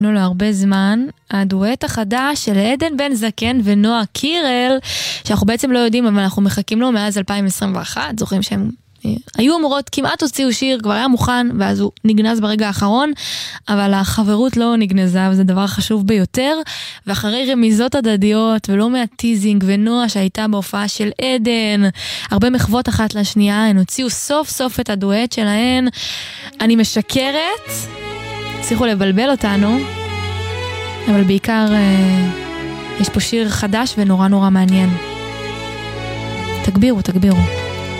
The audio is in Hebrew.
לא הרבה זמן, הדואט החדש של עדן בן זקן ונועה קירל, שאנחנו בעצם לא יודעים, אבל אנחנו מחכים לו מאז 2021, זוכרים שהם היו אמורות, כמעט הוציאו שיר, כבר היה מוכן, ואז הוא נגנז ברגע האחרון, אבל החברות לא נגנזה, וזה דבר חשוב ביותר, ואחרי רמיזות הדדיות, ולא מהטיזינג, ונועה שהייתה בהופעה של עדן, הרבה מחוות אחת לשנייה, הן הוציאו סוף סוף את הדואט שלהן, אני משקרת, צריכו לבלבל אותנו, אבל בעיקר יש פה שיר חדש ונורא נורא מעניין. תגבירו.